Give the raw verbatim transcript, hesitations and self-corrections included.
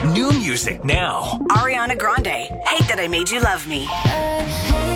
New music now. Ariana Grande, Hate That I Made You Love Me. I hate